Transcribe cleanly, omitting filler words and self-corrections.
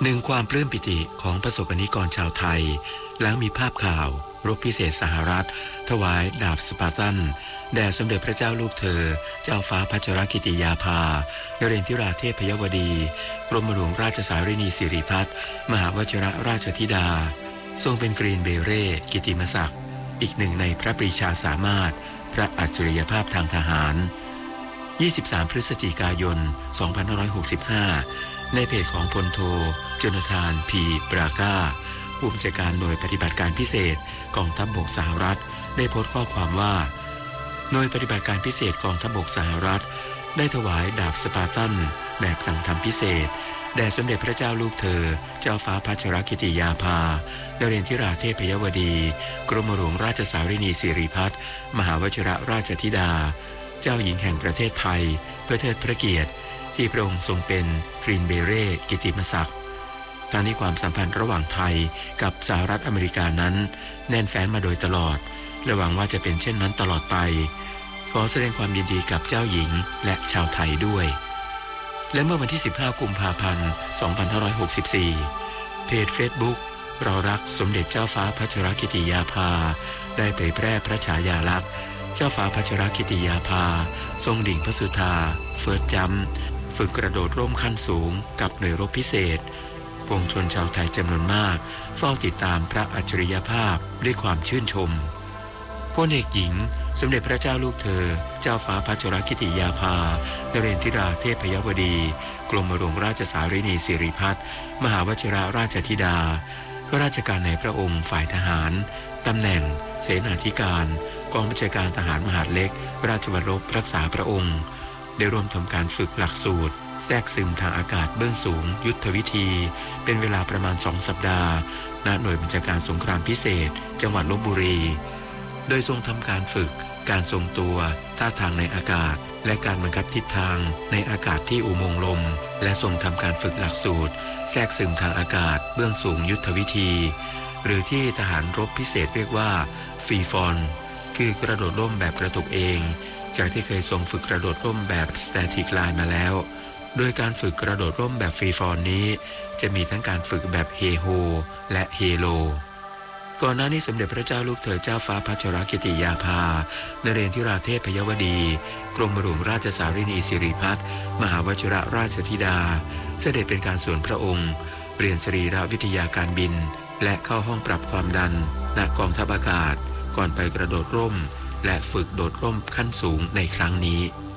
หนึ่งความปลื้มปิติของประสบนิกรชาวไทยหลังมีภาพข่าวรบพิเศษสหรัฐถวายดาบสปาร์ตันแด่สมเด็จพระเจ้าลูกเธอเจ้าฟ้าพัชรกิติยาภานเรนทิราเทพยวดีกรมหลวงราชสารินีสิริพัฒน์มหาวชิรราชธิดาทรงเป็นกรีนเบเร่กิติมศักดิ์อีกหนึ่งในพระปรีชาสามารถพระอัจฉริยภาพทางทหาร23 พฤศจิกายน 2565ในเพจของพลโทโจนาธานพีบราก้าผู้บัญชาการหน่วยปฏิบัติการพิเศษกองทัพบกสหรัฐได้โพสต์ข้อความว่าหน่วยปฏิบัติการพิเศษกองทัพบกสหรัฐได้ถวายดาบสปาร์ตันแบบสั่งทำพิเศษแด่สมเด็จพระเจ้าลูกเธอเจ้าฟ้าพัชรกิติยาภานเรนทิราเทพยวดีกรมหลวงราชสารินีสิริพัฒน์มหาวชิรราชธิดาเจ้าหญิงแห่งประเทศไทยเพื่อเทิดพระเกียรติที่พระองค์ทรงเป็นกรีนเบเร่กิติมศักดิ์ทางนี้ความสัมพันธ์ระหว่างไทยกับสหรัฐอเมริกานั้นแน่นแฟ้นมาโดยตลอดและหวังว่าจะเป็นเช่นนั้นตลอดไปขอแสดงความยินดีกับเจ้าหญิงและชาวไทยด้วยและเมื่อวันที่15 กุมภาพันธ์ 2564เพจ Facebook เรารักสมเด็จเจ้าฟ้าพัชรกิติยาภาได้เผยแพร่พระฉายาลักษณ์เจ้าฟ้าพัชรกิติยาภาทรงดิ่งพระสุธาเฟิร์สจัมป์ฝึกกระโดดร่มขั้นสูงกับหน่วยรบพิเศษปวงชนชาวไทยจำนวนมากเฝ้าติดตามพระอัจฉริยภาพด้วยความชื่นชมพลเอกหญิงสมเด็จพระเจ้าลูกเธอเจ้าฟ้าพัชรกิติยาภานเรนทิราเทพยวดีกรมหลวงราชสารินีสิริพัฒน์มหาวชิรราชธิดาข้าราชการในพระองค์ฝ่ายทหารตำแหน่งเสนาธิการกองบัญชาการทหารมหาดเล็กราชวัลลบรักษาพระองค์ได้ร่วมทำการฝึกหลักสูตรแทรกซึมทางอากาศเบื้องสูงยุทธวิธีเป็นเวลาประมาณ2 สัปดาห์ณหน่วยบัญชาการสงครามพิเศษจังหวัดลพบุรีโดยทรงทำการฝึกการทรงตัวท่าทางในอากาศและการบังคับทิศทางในอากาศที่อุโมงค์ลมและทรงทำการฝึกหลักสูตรแทรกซึมทางอากาศเบื้องสูงยุทธวิธีหรือที่ทหารรบพิเศษเรียกว่าฟรีฟอลคือกระโดดร่มแบบกระตุกเองจากที่เคยทรงฝึกกระโดดร่มแบบสแตติกไลน์มาแล้วโดยการฝึกกระโดดร่มแบบฟรีฟอลนี้จะมีทั้งการฝึกแบบเฮโฮและเฮโลก่อนหน้านี้สมเด็จพระเจ้าลูกเธอเจ้าฟ้าพัชรกิติยาภานเรนทิราเทพยวดีกรมหลวงราชสารินีสิริพัฒน์มหาวชิรราชธิดาเสด็จเป็นการส่วนพระองค์เรียนสรีรวิทยาการบินและเข้าห้องปรับความดันณกองทัพอากาศก่อนไปกระโดดร่มและฝึกโดดร่มขั้นสูงในครั้งนี้